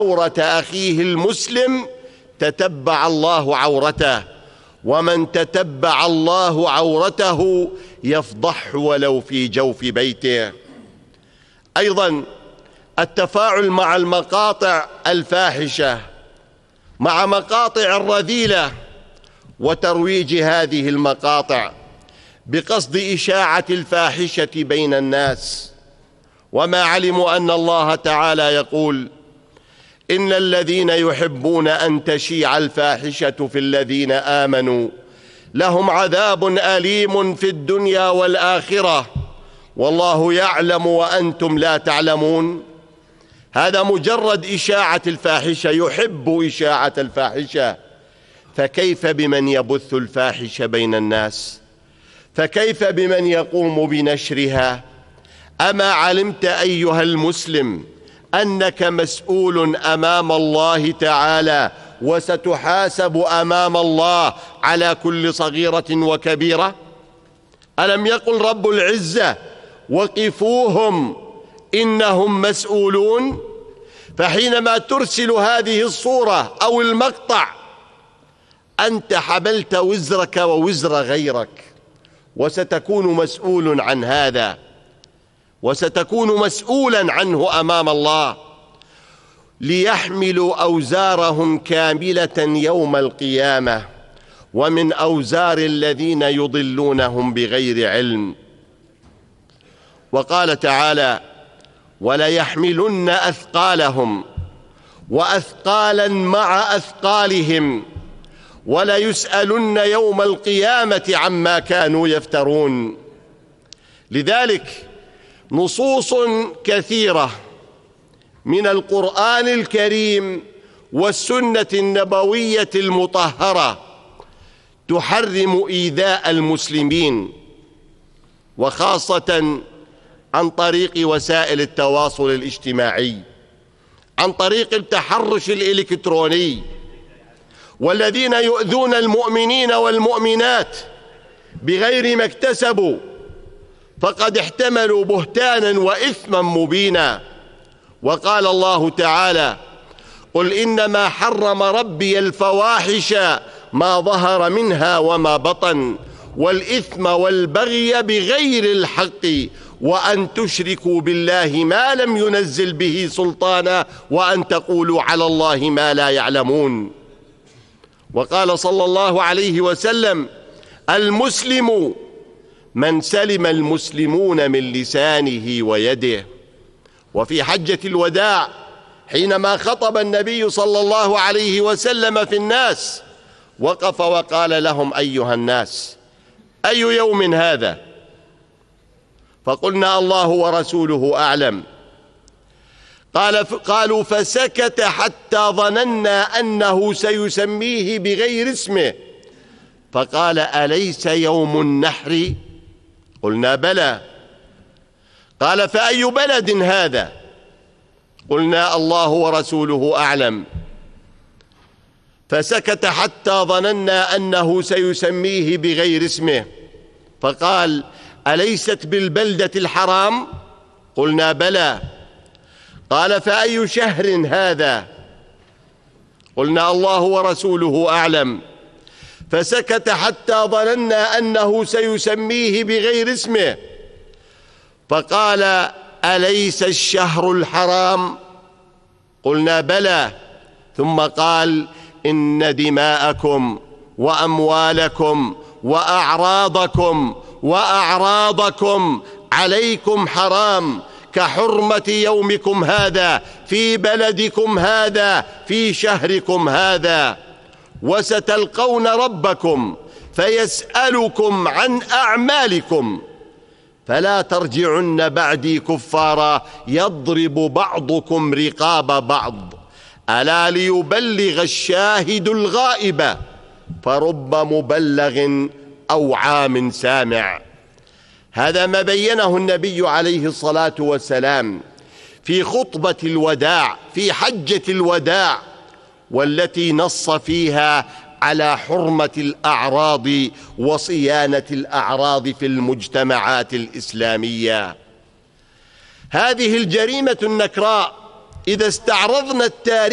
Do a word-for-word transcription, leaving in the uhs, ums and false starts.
عورة أخيه المسلم تتبع الله عورته، ومن تتبع الله عورته يفضح ولو في جوف بيته. أيضا التفاعل مع المقاطع الفاحشة، مع مقاطع الرذيلة، وترويج هذه المقاطع بقصد إشاعة الفاحشة بين الناس، وما علموا أن الله تعالى يقول: إن الذين يحبون أن تشيع الفاحشة في الذين آمنوا لهم عذاب أليم في الدنيا والآخرة والله يعلم وأنتم لا تعلمون. هذا مجرد إشاعة الفاحشة، يحب إشاعة الفاحشة، فكيف بمن يبث الفاحشة بين الناس؟ فكيف بمن يقوم بنشرها؟ أما علمت أيها المسلم أنك مسؤول أمام الله تعالى، وستحاسب أمام الله على كل صغيرة وكبيرة؟ ألم يقل رب العزة: وقفوهم إنهم مسؤولون؟ فحينما ترسل هذه الصورة أو المقطع أنت حملت وزرك ووزر غيرك، وستكون مسؤول عن هذا، وستكون مسؤولا عنه أمام الله. ليحملوا أوزارهم كاملة يوم القيامة ومن أوزار الذين يضلونهم بغير علم. وقال تعالى: وليحملن أثقالهم وأثقالا مع أثقالهم وليسألن يوم القيامة عما كانوا يفترون. لذلك نصوص كثيرة من القرآن الكريم والسنة النبوية المطهرة تحرم إيذاء المسلمين، وخاصة عن طريق وسائل التواصل الاجتماعي، عن طريق التحرش الإلكتروني. والذين يؤذون المؤمنين والمؤمنات بغير ما اكتسبوا فقد احتملوا بهتانا وإثما مبينا. وقال الله تعالى: قل إنما حرم ربي الفواحش ما ظهر منها وما بطن والإثم والبغي بغير الحق وأن تشركوا بالله ما لم ينزل به سلطانا وأن تقولوا على الله ما لا يعلمون. وقال صلى الله عليه وسلم: المسلم من سلم المسلمون من لسانه ويده. وفي حجة الوداع حينما خطب النبي صلى الله عليه وسلم في الناس وقف وقال لهم: أيها الناس، أي يوم هذا؟ فقلنا: الله ورسوله أعلم. قال قالوا: فسكت حتى ظننا أنه سيسميه بغير اسمه، فقال: أليس يوم النحر؟ قلنا: بلى. قال: فأي بلد هذا؟ قلنا: الله ورسوله أعلم. فسكت حتى ظننا أنه سيسميه بغير اسمه، فقال: أليست بالبلدة الحرام؟ قلنا: بلى. قال: فأي شهر هذا؟ قلنا: الله ورسوله أعلم. فسكت حتى ظننا أنه سيسميه بغير اسمه، فقال: أليس الشهر الحرام؟ قلنا: بلى. ثم قال: إن دماءكم وأموالكم وأعراضكم وأعراضكم عليكم حرام كحرمة يومكم هذا في بلدكم هذا في شهركم هذا، وستلقون ربكم فيسألكم عن أعمالكم فلا ترجعن بعدي كفارا يضرب بعضكم رقاب بعض، ألا ليبلغ الشاهد الغائب فرب مبلغ أو عام سامع. هذا ما بينه النبي عليه الصلاة والسلام في خطبة الوداع في حجة الوداع، والتي نص فيها على حرمة الأعراض وصيانة الأعراض في المجتمعات الإسلامية. هذه الجريمة النكراء إذا استعرضنا التاريخ